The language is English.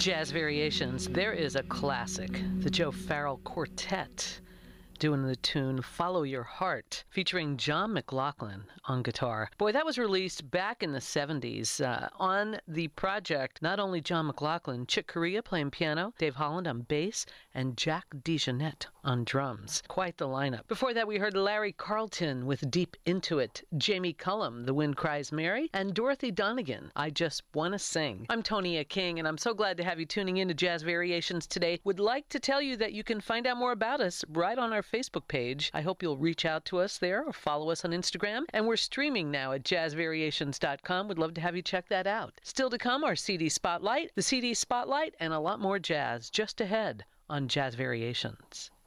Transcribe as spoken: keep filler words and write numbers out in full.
Jazz Variations, there is a classic, the Joe Farrell Quartet, doing the tune Follow Your Heart, featuring John McLaughlin on guitar. Boy, that was released back in the seventies uh, on the project. Not only John McLaughlin, Chick Corea playing piano, Dave Holland on bass, and Jack DeJohnette on drums. Quite the lineup. Before that, we heard Larry Carlton with Deep Into It, Jamie Cullum, The Wind Cries Mary, and Dorothy Donegan, I Just Wanna Sing. I'm Tonia King, and I'm so glad to have you tuning in to Jazz Variations today. Would like to tell you that you can find out more about us right on our Facebook page. I hope you'll reach out to us there or follow us on Instagram. And we're streaming now at jazz variations dot com. We'd love to have you check that out. Still to come, our C D Spotlight, the C D Spotlight, and a lot more jazz just ahead on Jazz Variations.